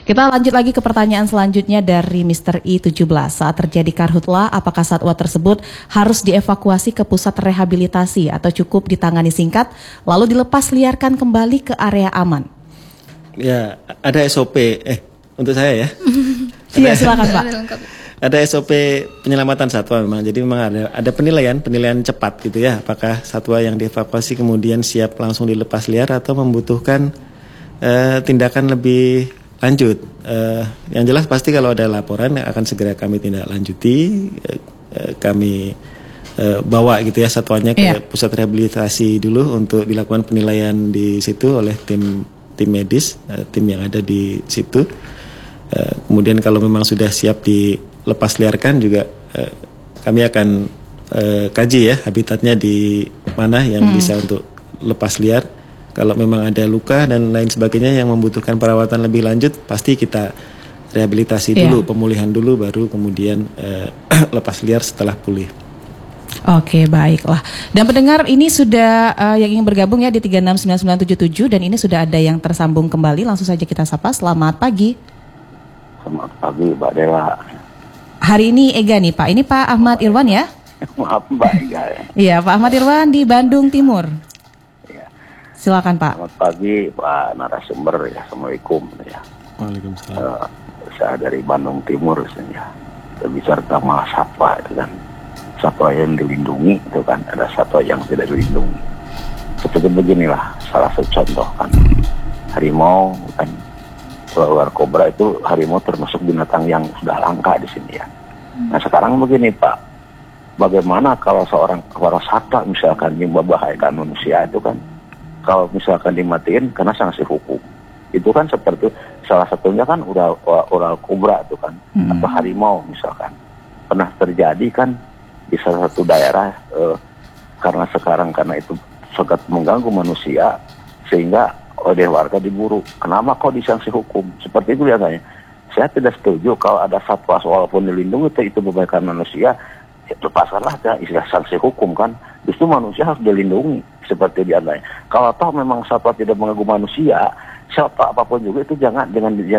Kita lanjut lagi ke pertanyaan selanjutnya dari Mr. I17. Saat terjadi karhutla, apakah satwa tersebut harus dievakuasi ke pusat rehabilitasi atau cukup ditangani singkat lalu dilepas liarkan kembali ke area aman? Ya, ada SOP. Untuk saya ya. Iya, silakan Pak. Ada SOP penyelamatan satwa memang. Jadi memang ada penilaian cepat gitu ya. Apakah satwa yang dievakuasi kemudian siap langsung dilepas liar atau membutuhkan tindakan lebih lanjut. Yang jelas pasti kalau ada laporan akan segera kami tindak lanjuti, kami bawa gitu ya satwanya ke pusat rehabilitasi dulu untuk dilakukan penilaian di situ oleh tim medis, tim yang ada di situ. Kemudian kalau memang sudah siap dilepas liarkan juga kami akan kaji ya habitatnya di mana yang bisa untuk lepas liar. Kalau memang ada luka dan lain sebagainya yang membutuhkan perawatan lebih lanjut, pasti kita rehabilitasi dulu, pemulihan dulu, baru kemudian lepas liar setelah pulih. Oke, baiklah. Dan pendengar ini sudah yang ingin bergabung ya di 369977 dan ini sudah ada yang tersambung kembali. Langsung saja kita sapa. Selamat pagi. Selamat pagi, Mbak Dewa. Hari ini Ega nih Pak. Ini Pak Ahmad Irwan ya? Maaf Mbak Ega ya. Iya, Pak Ahmad Irwan di Bandung Timur. Silakan Pak. Selamat pagi Pak narasumber ya. Assalamualaikum ya. Waalaikumsalam. Saya dari Bandung Timur ya. Berbicara tentang satwa itu kan. Satwa yang dilindungi itu kan. Ada satwa yang tidak dilindungi. Seperti beginilah salah satu contoh kan. Harimau kan. Ular kobra itu harimau termasuk binatang yang sudah langka di sini ya. Nah sekarang begini Pak. Bagaimana kalau seorang satwa misalkan yang membahayakan manusia itu kan. Kalau misalkan dimatiin kena sanksi hukum. Itu kan seperti salah satunya kan ular kobra itu kan atau harimau misalkan. Pernah terjadi kan di salah satu daerah karena itu sangat mengganggu manusia sehingga oleh warga diburu. Kenapa kok disanksi hukum? Seperti itu biasanya. Saya tidak setuju kalau ada satwa walaupun dilindungi itu membahayakan manusia, lepaskanlah istilah sanksi hukum kan. Justru manusia harus dilindungi seperti diantaranya. Kalau toh memang satwa tidak mengganggu manusia, satwa apapun juga itu jangan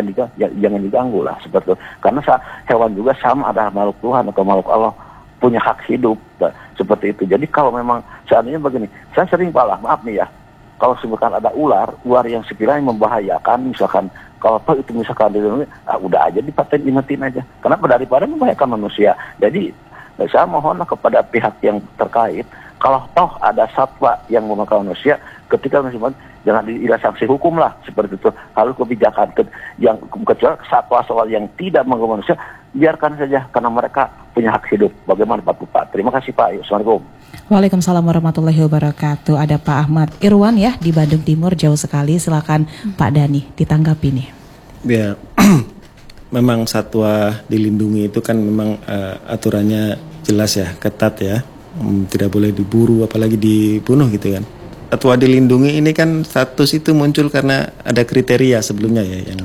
diganggu lah seperti itu. Karena hewan juga sama, ada makhluk Tuhan atau makhluk Allah punya hak hidup seperti itu. Jadi kalau memang seandainya begini, saya sering maaf nih ya, kalau misalkan ada ular yang sekiranya membahayakan, misalkan kalau toh itu misalkan dilindungi, udah aja dimatiin aja. Kenapa? Daripada membahayakan manusia. Jadi saya mohonlah kepada pihak yang terkait, kalau toh ada satwa yang memakan manusia, ketika manusia jangan dilihat sanksi hukum lah seperti itu. Harus kebijakan yang kecuali satwa yang tidak mengganggu manusia, biarkan saja karena mereka punya hak hidup. Bagaimana Pak? Terima kasih Pak. Assalamualaikum. Waalaikumsalam warahmatullahi wabarakatuh. Ada Pak Ahmad Irwan ya di Bandung Timur, jauh sekali. Silakan Pak Dani ditanggapi nih. Ya, memang satwa dilindungi itu kan memang aturannya jelas ya, ketat ya. Tidak boleh diburu apalagi dibunuh gitu kan. Satwa dilindungi ini kan status itu muncul karena ada kriteria sebelumnya ya yang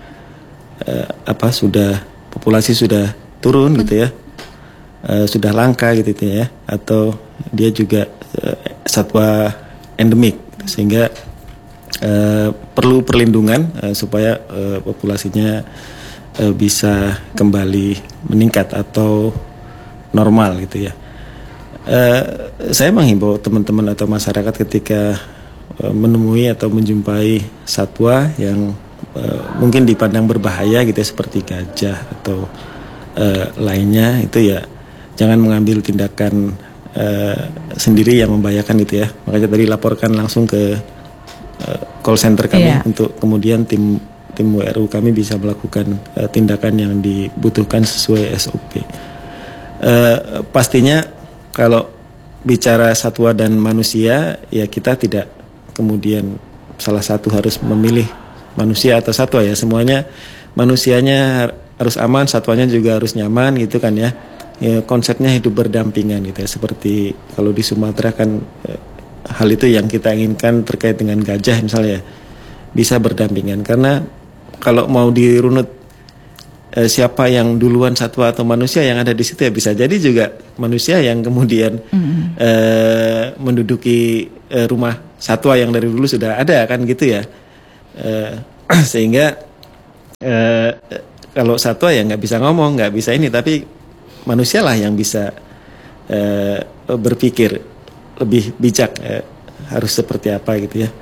sudah populasi sudah turun gitu ya. Sudah langka gitu ya, atau dia juga satwa endemik sehingga perlu perlindungan supaya populasinya bisa kembali meningkat atau normal gitu ya. Saya menghimbau teman-teman atau masyarakat ketika menemui atau menjumpai satwa yang mungkin dipandang berbahaya gitu ya, seperti gajah atau lainnya, itu ya jangan mengambil tindakan sendiri yang membahayakan itu ya. Makanya tadi laporkan langsung ke call center kami untuk kemudian tim WRU kami bisa melakukan tindakan yang dibutuhkan sesuai SOP. Pastinya kalau bicara satwa dan manusia ya kita tidak kemudian salah satu harus memilih manusia atau satwa ya. Semuanya manusianya harus aman, satwanya juga harus nyaman gitu kan ya. Ya konsepnya hidup berdampingan gitu ya. Seperti kalau di Sumatera kan hal itu yang kita inginkan terkait dengan gajah misalnya, bisa berdampingan. Karena kalau mau dirunut siapa yang duluan satwa atau manusia yang ada di situ ya bisa jadi juga manusia yang kemudian menduduki rumah satwa yang dari dulu sudah ada kan gitu ya. Sehingga Kalau satwa ya nggak bisa ngomong, nggak bisa ini, tapi manusia lah yang bisa berpikir lebih bijak, harus seperti apa gitu ya.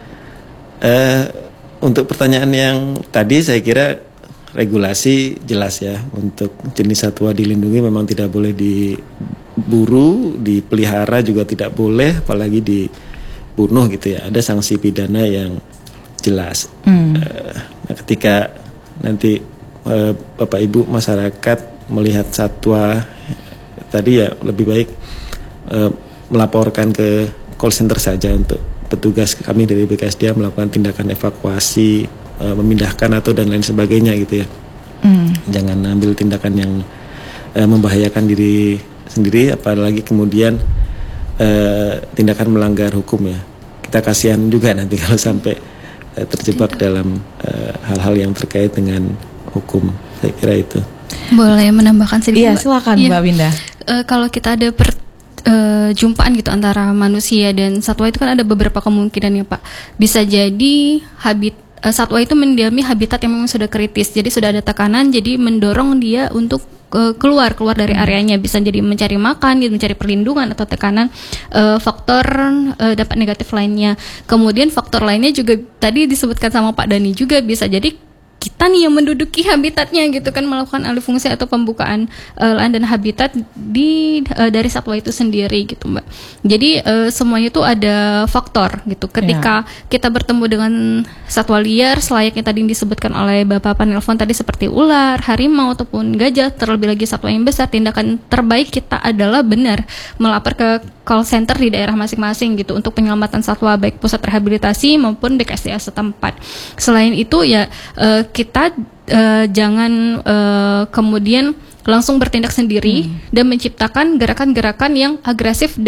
Untuk pertanyaan yang tadi, saya kira regulasi jelas ya, untuk jenis satwa dilindungi memang tidak boleh diburu, dipelihara juga tidak boleh, apalagi dibunuh gitu ya. Ada sanksi pidana yang jelas. Nah, ketika nanti Bapak Ibu masyarakat melihat satwa tadi, ya lebih baik melaporkan ke call center saja, untuk petugas kami dari BKSDA melakukan tindakan evakuasi, memindahkan atau dan lain sebagainya gitu ya. Jangan ambil tindakan yang membahayakan diri sendiri, apalagi kemudian tindakan melanggar hukum ya. Kita kasihan juga nanti kalau sampai terjebak dalam hal-hal yang terkait dengan hukum. Saya kira itu. Boleh menambahkan sedikit? Iya, silakan Mbak Winda. Kalau kita ada jumpaan gitu antara manusia dan satwa, itu kan ada beberapa kemungkinan ya Pak. Bisa jadi satwa itu mendiami habitat yang memang sudah kritis, jadi sudah ada tekanan, jadi mendorong dia untuk keluar dari areanya. Bisa jadi mencari makan, gitu, mencari perlindungan atau tekanan, faktor dampak negatif lainnya. Kemudian faktor lainnya juga tadi disebutkan sama Pak Dhani juga, bisa jadi kita nih yang menduduki habitatnya gitu kan, melakukan alih fungsi atau pembukaan lahan dan habitat dari satwa itu sendiri gitu Mbak. Jadi semuanya itu ada faktor gitu. Ketika kita bertemu dengan satwa liar, selayaknya tadi yang disebutkan oleh Bapak Panelpon tadi, seperti ular, harimau ataupun gajah, terlebih lagi satwa yang besar, tindakan terbaik kita adalah benar melapor ke call center di daerah masing-masing gitu, untuk penyelamatan satwa, baik pusat rehabilitasi maupun BKSDA setempat. Selain itu ya kita jangan kemudian langsung bertindak sendiri dan menciptakan gerakan-gerakan yang agresif,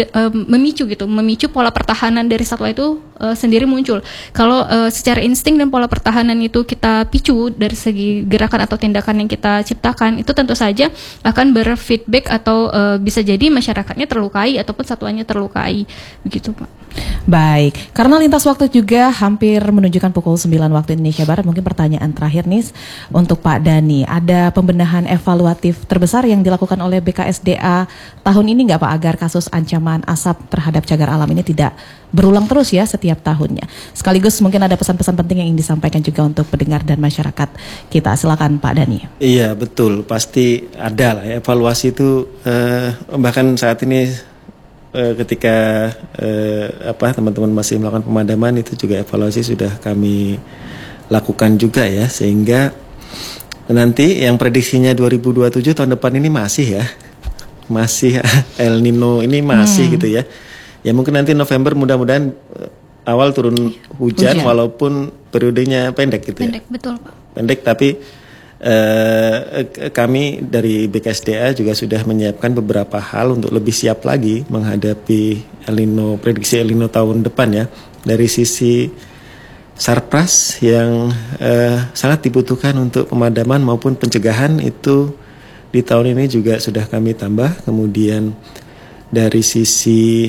memicu pola pertahanan dari satwa itu sendiri muncul. Kalau secara insting dan pola pertahanan itu kita picu dari segi gerakan atau tindakan yang kita ciptakan, itu tentu saja akan berfeedback atau bisa jadi masyarakatnya terlukai ataupun satwanya terlukai, begitu Pak. Baik, karena lintas waktu juga hampir menunjukkan pukul 9 waktu Indonesia Barat, mungkin pertanyaan terakhir nih untuk Pak Dhani. Ada pembenahan evaluatif terbesar yang dilakukan oleh BKSDA tahun ini nggak Pak, agar kasus ancaman asap terhadap cagar alam ini tidak berulang terus ya setiap tahunnya? Sekaligus mungkin ada pesan-pesan penting yang ingin disampaikan juga untuk pendengar dan masyarakat kita. Silakan Pak Dhani. Iya betul, pasti ada lah ya, evaluasi itu, bahkan saat ini ketika teman-teman masih melakukan pemadaman, itu juga evaluasi sudah kami lakukan juga ya, sehingga nanti yang prediksinya 2027 tahun depan ini masih El Nino ini masih gitu ya. Ya mungkin nanti November mudah-mudahan awal turun hujan. Walaupun periodenya pendek gitu pendek, ya. Betul Pak. Pendek, tapi kami dari BKSDA juga sudah menyiapkan beberapa hal untuk lebih siap lagi menghadapi El Nino, prediksi El Nino tahun depan ya. Dari sisi sarpras yang sangat dibutuhkan untuk pemadaman maupun pencegahan, itu di tahun ini juga sudah kami tambah. Kemudian dari sisi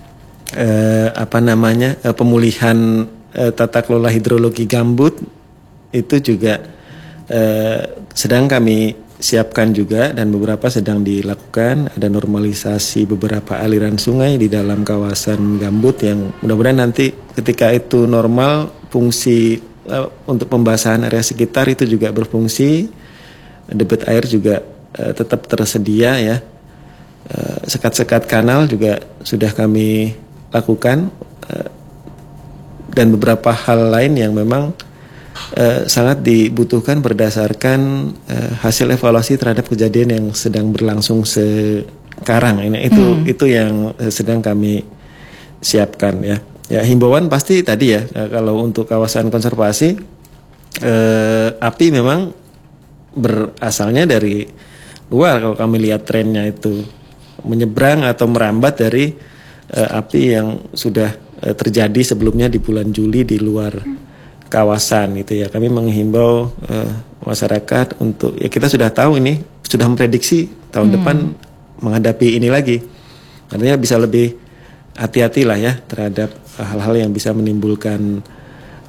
pemulihan tata kelola hidrologi gambut, itu juga sedang kami siapkan juga, dan beberapa sedang dilakukan. Ada normalisasi beberapa aliran sungai di dalam kawasan gambut yang mudah-mudahan nanti ketika itu normal, fungsi untuk pembasahan area sekitar itu juga berfungsi. Debit air juga tetap tersedia ya. Sekat-sekat kanal juga sudah kami lakukan, dan beberapa hal lain yang memang sangat dibutuhkan berdasarkan hasil evaluasi terhadap kejadian yang sedang berlangsung sekarang. Itu yang sedang kami siapkan ya. Ya, himbauan pasti tadi ya, kalau untuk kawasan konservasi, api memang berasalnya dari luar. Kalau kami lihat trennya itu menyeberang atau merambat dari api yang sudah terjadi sebelumnya di bulan Juli di luar kawasan itu ya. Kami menghimbau masyarakat untuk, ya kita sudah tahu ini, sudah memprediksi tahun depan menghadapi ini lagi. Artinya bisa lebih hati-hati lah ya terhadap hal-hal yang bisa menimbulkan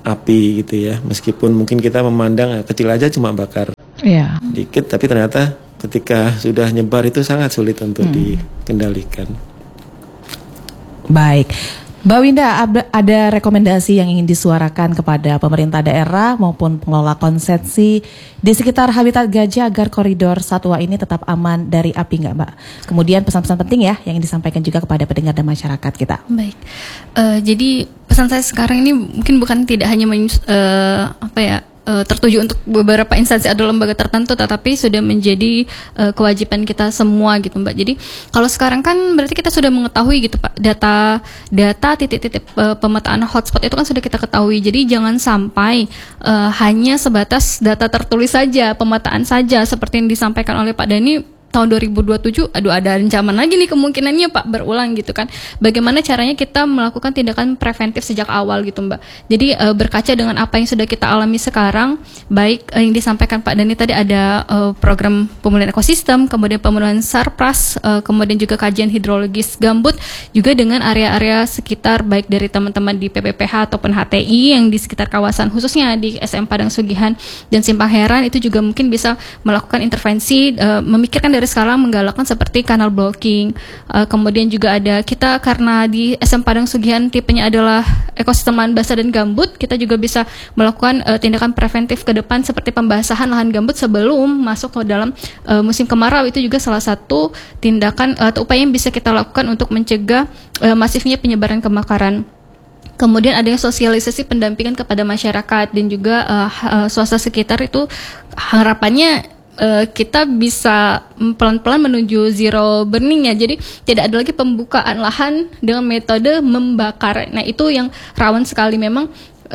api gitu ya. Meskipun mungkin kita memandang kecil aja cuma bakar dikit, tapi ternyata ketika sudah nyebar itu sangat sulit untuk dikendalikan. Baik, Mbak Winda, ada rekomendasi yang ingin disuarakan kepada pemerintah daerah maupun pengelola konsesi di sekitar habitat gajah agar koridor satwa ini tetap aman dari api nggak, Mbak? Kemudian pesan-pesan penting ya yang disampaikan juga kepada pendengar dan masyarakat kita. Baik, jadi pesan saya sekarang ini mungkin bukan tidak hanya tertuju untuk beberapa instansi atau lembaga tertentu, tetapi sudah menjadi kewajiban kita semua gitu Mbak. Jadi kalau sekarang kan berarti kita sudah mengetahui gitu Pak, data titik-titik pemetaan hotspot itu kan sudah kita ketahui. Jadi jangan sampai hanya sebatas data tertulis saja, pemetaan saja seperti yang disampaikan oleh Pak Dhani. Tahun 2027, ada ancaman lagi nih kemungkinannya Pak berulang gitu kan. Bagaimana caranya kita melakukan tindakan preventif sejak awal gitu Mbak. Jadi berkaca dengan apa yang sudah kita alami sekarang, baik yang disampaikan Pak Dhani tadi ada program pemulihan ekosistem, kemudian pemenuhan sarpras, kemudian juga kajian hidrologis gambut, juga dengan area-area sekitar baik dari teman-teman di PPPH ataupun HTI yang di sekitar kawasan khususnya di SM Padang Sugihan dan Simpang Heran itu juga mungkin bisa melakukan intervensi, memikirkan dari sekarang menggalakkan seperti kanal blocking, kemudian juga ada kita karena di SM Padang Sugihan tipenya adalah ekosistem lahan basah dan gambut, kita juga bisa melakukan tindakan preventif ke depan seperti pembasahan lahan gambut sebelum masuk ke dalam musim kemarau. Itu juga salah satu tindakan atau upaya yang bisa kita lakukan untuk mencegah masifnya penyebaran kebakaran. Kemudian adanya sosialisasi pendampingan kepada masyarakat dan juga swasta sekitar, itu harapannya kita bisa pelan-pelan menuju zero burning ya. Jadi tidak ada lagi pembukaan lahan dengan metode membakar. Nah itu yang rawan sekali memang.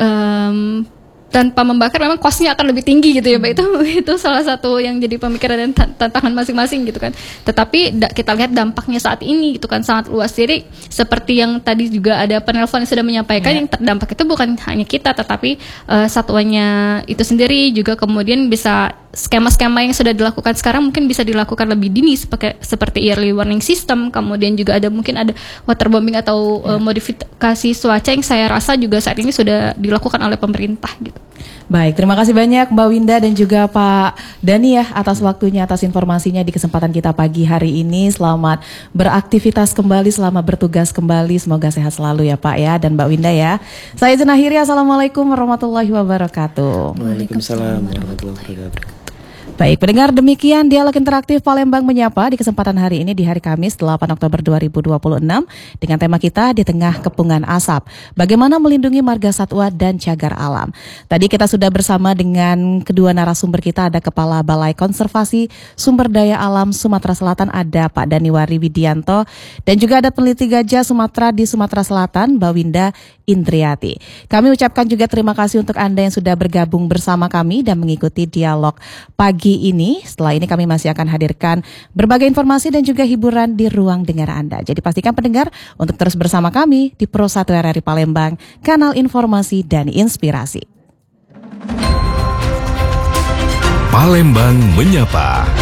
Tanpa membakar memang cost-nya akan lebih tinggi gitu ya Pak. Itu salah satu yang jadi pemikiran dan tantangan masing-masing gitu kan. Tetapi kita lihat dampaknya saat ini gitu kan sangat luas. Jadi seperti yang tadi juga ada penelpon yang sudah menyampaikan, yang terdampak itu bukan hanya kita tetapi satwanya itu sendiri juga. Kemudian bisa skema-skema yang sudah dilakukan sekarang mungkin bisa dilakukan lebih dini seperti early warning system. Kemudian juga mungkin ada waterbombing atau modifikasi cuaca yang saya rasa juga saat ini sudah dilakukan oleh pemerintah gitu. Baik, terima kasih banyak Mbak Winda dan juga Pak Dhani ya atas waktunya, atas informasinya di kesempatan kita pagi hari ini. Selamat beraktivitas kembali, selamat bertugas kembali. Semoga sehat selalu ya Pak ya dan Mbak Winda ya. Saya izin akhiri, assalamualaikum warahmatullahi wabarakatuh. Waalaikumsalam warahmatullahi wabarakatuh. Baik, pendengar, demikian Dialog Interaktif Palembang Menyapa di kesempatan hari ini di hari Kamis 8 Oktober 2026 dengan tema kita di tengah kepungan asap. Bagaimana melindungi marga satwa dan cagar alam. Tadi kita sudah bersama dengan kedua narasumber kita, ada Kepala Balai Konservasi Sumber Daya Alam Sumatera Selatan, ada Pak Dhaniwari Widianto, dan juga ada peneliti gajah Sumatera di Sumatera Selatan, Mbak Winda Indriati. Kami ucapkan juga terima kasih untuk Anda yang sudah bergabung bersama kami dan mengikuti dialog pagi ini. Setelah ini kami masih akan hadirkan berbagai informasi dan juga hiburan di ruang dengar Anda. Jadi pastikan pendengar untuk terus bersama kami di Pro 1 RRI Palembang, kanal informasi dan inspirasi. Palembang Menyapa.